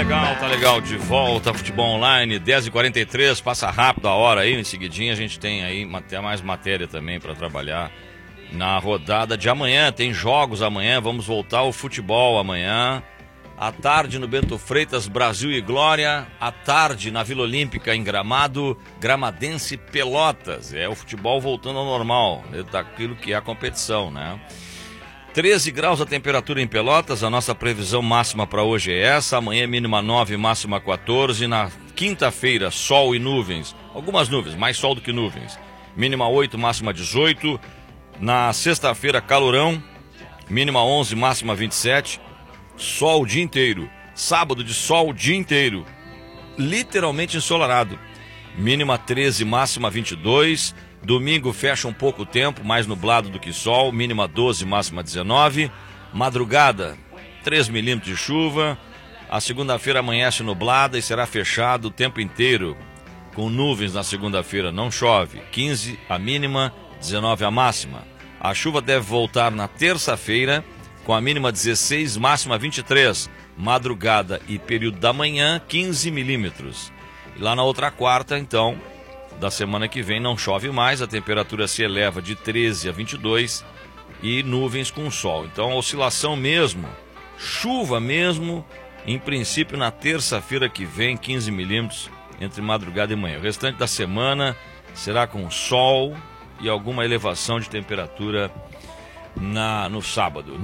legal. De volta, futebol online, 10h43, passa rápido a hora aí, em seguidinha a gente tem aí até mais matéria também para trabalhar na rodada de amanhã. Tem jogos amanhã, vamos voltar ao futebol amanhã. À tarde no Bento Freitas, Brasil e Glória. À tarde na Vila Olímpica, em Gramado, Gramadense Pelotas. É o futebol voltando ao normal, daquilo que é a competição, né? 13 graus a temperatura em Pelotas, a nossa previsão máxima para hoje é essa. Amanhã mínima 9, máxima 14. Na quinta-feira, sol e nuvens. Algumas nuvens, mais sol do que nuvens. Mínima 8, máxima 18. Na sexta-feira, calorão. Mínima 11, máxima 27. Sol o dia inteiro. Sábado de sol o dia inteiro. Literalmente ensolarado. Mínima 13, máxima 22. Domingo fecha um pouco o tempo, mais nublado do que sol, mínima 12, máxima 19. Madrugada, 3 milímetros de chuva. A segunda-feira amanhece nublada e será fechado o tempo inteiro. Com nuvens na segunda-feira, não chove. 15 a mínima, 19 a máxima. A chuva deve voltar na terça-feira, com a mínima 16, máxima 23. Madrugada e período da manhã, 15 milímetros. E lá na outra quarta, então, da semana que vem não chove mais, a temperatura se eleva de 13 a 22 e nuvens com sol. Então, oscilação mesmo, chuva mesmo, em princípio na terça-feira que vem, 15 milímetros entre madrugada e manhã. O restante da semana será com sol e alguma elevação de temperatura no sábado.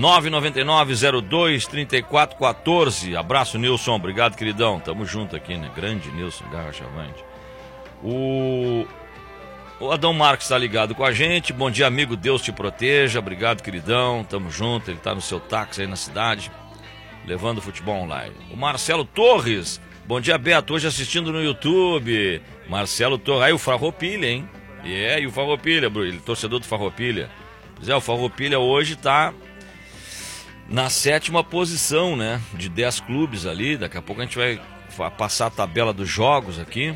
999-02-3414. Abraço, Nilson. Obrigado, queridão. Tamo junto aqui, né? Grande Nilson Garra Chavante. O Adão Marques está ligado com a gente. Bom dia, amigo, Deus te proteja. Obrigado, queridão, tamo junto. Ele tá no seu táxi aí na cidade, levando futebol online. O Marcelo Torres, bom dia, Beto, hoje assistindo no YouTube. Marcelo Torres, aí o Farroupilha, hein? E o Farroupilha, ele torcedor do Farroupilha. Pois é, o Farroupilha hoje tá na 7ª posição, né? De 10 clubes ali. Daqui a pouco a gente vai passar a tabela dos jogos aqui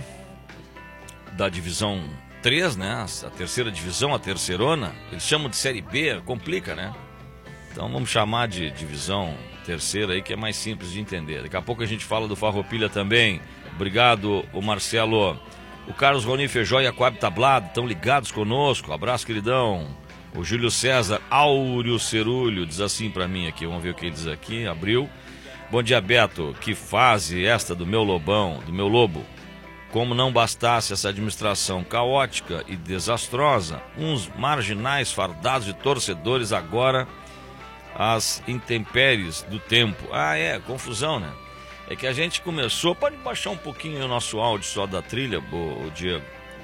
da divisão 3, né? A terceira divisão, a terceirona. Eles chamam de Série B, complica, né? Então vamos chamar de divisão terceira aí, que é mais simples de entender. Daqui a pouco a gente fala do Farroupilha também. Obrigado, o Marcelo. O Carlos Rony Feijó e a Coab Tablado estão ligados conosco. Abraço, queridão. O Júlio César Áureo Cerulho diz assim pra mim aqui. Vamos ver o que ele diz aqui. Abriu. Bom dia, Beto. Que fase esta do meu lobão, do meu lobo. Como não bastasse essa administração caótica e desastrosa, uns marginais fardados de torcedores agora as intempéries do tempo. Confusão, né? É que a gente começou... Pode baixar um pouquinho o nosso áudio só da trilha, o Diego.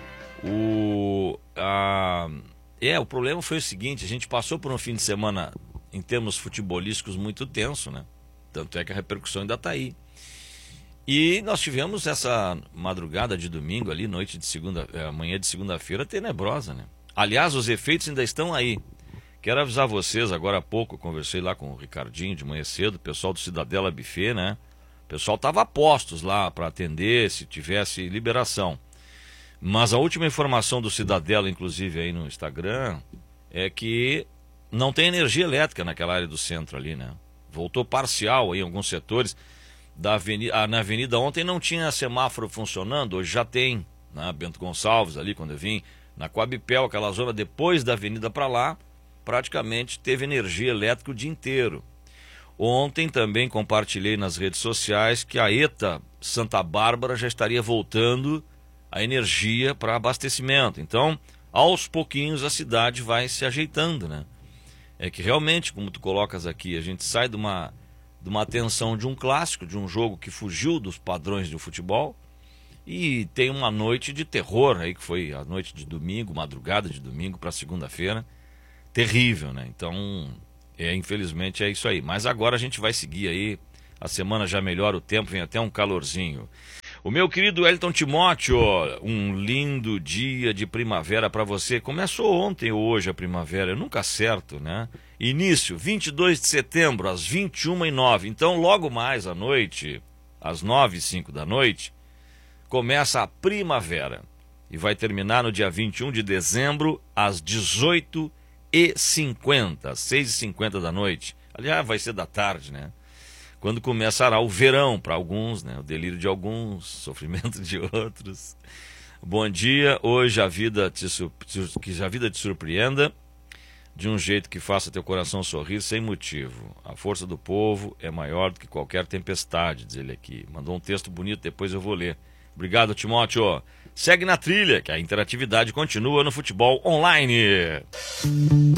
O problema foi o seguinte, a gente passou por um fim de semana, em termos futebolísticos, muito tenso, né? Tanto é que a repercussão ainda está aí. E nós tivemos essa madrugada de domingo ali, manhã de segunda-feira, tenebrosa, né? Aliás, os efeitos ainda estão aí. Quero avisar vocês, agora há pouco eu conversei lá com o Ricardinho de manhã cedo, o pessoal do Cidadela Buffet, né? O pessoal estava a postos lá para atender, se tivesse liberação. Mas a última informação do Cidadela, inclusive aí no Instagram, é que não tem energia elétrica naquela área do centro ali, né? Voltou parcial aí em alguns setores. Na avenida ontem não tinha semáforo funcionando, hoje já tem, né? Bento Gonçalves ali, quando eu vim, na Coabipel, aquela zona depois da avenida para lá, praticamente teve energia elétrica o dia inteiro. Ontem também compartilhei nas redes sociais que a ETA Santa Bárbara já estaria voltando a energia para abastecimento. Então, aos pouquinhos a cidade vai se ajeitando, né? É que realmente, como tu colocas aqui, a gente sai de uma atenção de um clássico, de um jogo que fugiu dos padrões do futebol, e tem uma noite de terror aí, que foi a noite de domingo, madrugada de domingo para segunda-feira, terrível, né? Então, infelizmente é isso aí. Mas agora a gente vai seguir aí, a semana já melhora o tempo, vem até um calorzinho. O meu querido Elton Timóteo, um lindo dia de primavera para você. Começou ontem ou hoje a primavera, eu nunca acerto, né? Início, 22 de setembro, às 21h09. Então, logo mais à noite, às 9h05 da noite, começa a primavera. E vai terminar no dia 21 de dezembro, às 18h50, 6h50 da noite. Aliás, vai ser da tarde, né? quando começará o verão para alguns, né? O delírio de alguns, sofrimento de outros. Bom dia, hoje que a vida te surpreenda de um jeito que faça teu coração sorrir sem motivo. A força do povo é maior do que qualquer tempestade, diz ele aqui. Mandou um texto bonito, depois eu vou ler. Obrigado, Timóteo. Segue na trilha, que a interatividade continua no futebol online.